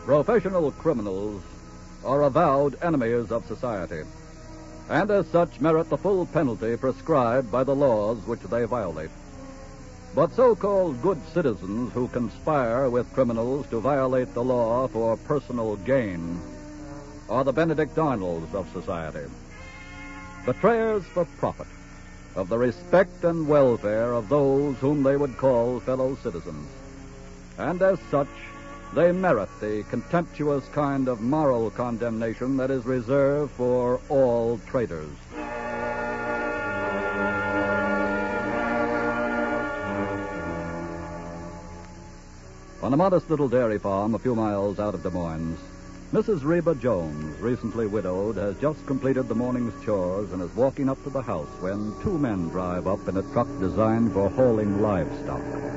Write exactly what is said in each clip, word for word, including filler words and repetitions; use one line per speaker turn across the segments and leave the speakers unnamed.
Professional criminals are avowed enemies of society, and as such merit the full penalty prescribed by the laws which they violate. But so-called good citizens who conspire with criminals to violate the law for personal gain are the Benedict Arnolds of society, betrayers for profit of the respect and welfare of those whom they would call fellow citizens. And as such, they merit the contemptuous kind of moral condemnation that is reserved for all traitors. On a modest little dairy farm a few miles out of Des Moines, Missus Reba Jones, recently widowed, has just completed the morning's chores and is walking up to the house when two men drive up in a truck designed for hauling livestock.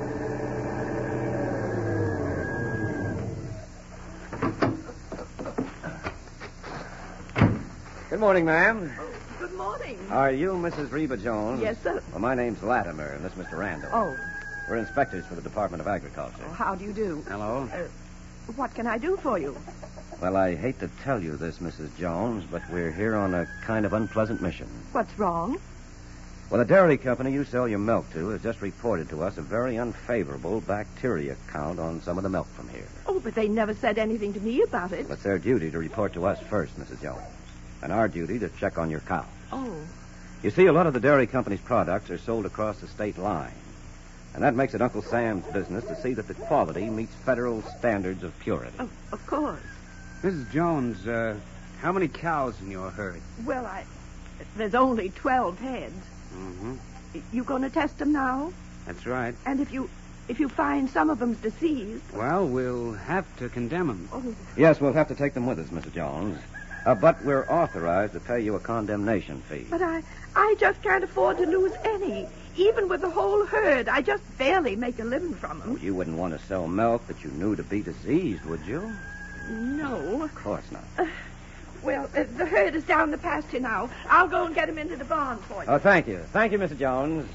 Good morning, ma'am.
Oh, good morning.
Are you Missus Reba Jones?
Yes, sir.
Well, my name's Latimer, and this is Mister Randall.
Oh.
We're inspectors for the Department of Agriculture.
Oh, how do you do?
Hello.
Uh, what can I do for you?
Well, I hate to tell you this, Missus Jones, but we're here on a kind of unpleasant mission.
What's wrong?
Well, the dairy company you sell your milk to has just reported to us a very unfavorable bacteria count on some of the milk from here.
Oh, but they never said anything to me about it.
Well, it's their duty to report to us first, Missus Jones, and our duty to check on your cow.
Oh.
You see, a lot of the dairy company's products are sold across the state line, and that makes it Uncle Sam's business to see that the quality meets federal standards of purity.
Oh, of course.
Missus Jones, uh, how many cows in your herd?
Well, I... There's only twelve heads.
Mm-hmm.
You going to test them now?
That's right.
And if you... If you find some of them's diseased...
Well, we'll have to condemn them.
Oh.
Yes, we'll have to take them with us, Missus Jones. Uh, but we're authorized to pay you a condemnation fee.
But I... I just can't afford to lose any. Even with the whole herd, I just barely make a living from them.
Oh, you wouldn't want to sell milk that you knew to be diseased, would you?
No.
Of course not.
Uh, well, uh, the herd is down the pasture now. I'll go and get him into the barn for you.
Oh, thank you. Thank you, Missus Jones.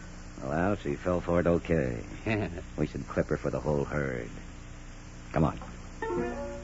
Well, she fell for it okay. We should clip her for the whole herd. Come on.